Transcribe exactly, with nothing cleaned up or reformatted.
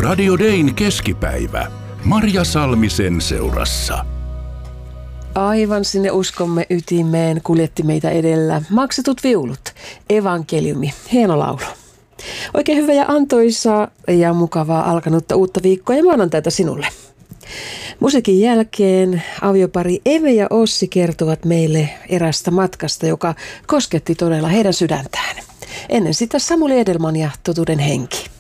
Radio Dayn keskipäivä. Marja Salmisen seurassa. Aivan sinne uskomme ytimeen kuljetti meitä edellä maksetut viulut. Evankeliumi. Hieno laulu. Oikein hyvä ja antoisaa ja mukavaa alkanutta uutta viikkoa ja maanantaita sinulle. Musiikin jälkeen aviopari Eve ja Ossi kertovat meille erästä matkasta, joka kosketti todella heidän sydäntään. Ennen sitä Samuli Edelman ja Totuuden henki.